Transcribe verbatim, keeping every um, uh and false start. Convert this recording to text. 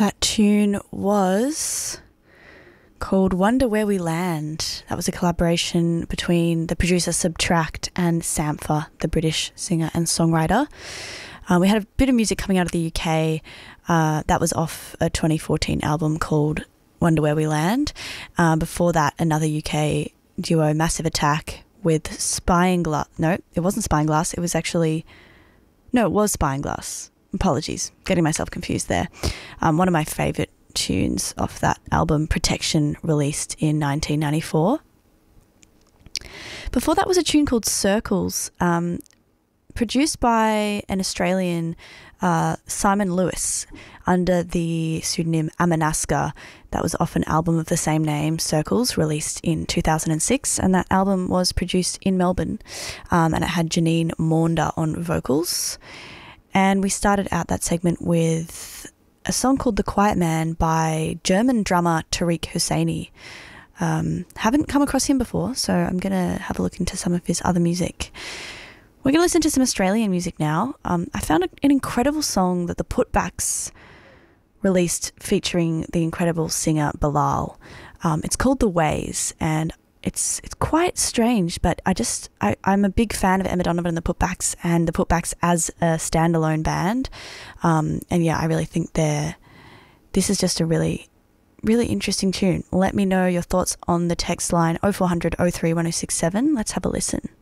That tune was called Wonder Where We Land. That was a collaboration between the producer Subtract and Sampha, the British singer and songwriter. Um, we had a bit of music coming out of the U K. Uh, that was off a twenty fourteen album called Wonder Where We Land. Um, before that, another U K duo, Massive Attack, with Spying Glass. No, it wasn't Spying Glass. It was actually... No, it was Spying Glass. Apologies, getting myself confused there. Um, one of my favourite tunes off that album, Protection, released in nineteen ninety-four. Before that was a tune called Circles, um, produced by an Australian, uh, Simon Lewis, under the pseudonym Amanaska. That was off an album of the same name, Circles, released in two thousand six, and that album was produced in Melbourne, um, and it had Janine Maunder on vocals. And we started out that segment with a song called The Quiet Man by German drummer Tariq Husseini. Um, haven't come across him before, so I'm going to have a look into some of his other music. We're going to listen to some Australian music now. Um, I found an incredible song that the Putbacks released featuring the incredible singer Bilal. Um, it's called The Ways, and it's it's quite strange, but I just, I, I'm a big fan of Emma Donovan and the Putbacks, and the Putbacks as a standalone band. Um, and yeah, I really think they're, this is just a really, really interesting tune. Let me know your thoughts on the text line oh four hundred oh three one oh six seven. Let's have a listen.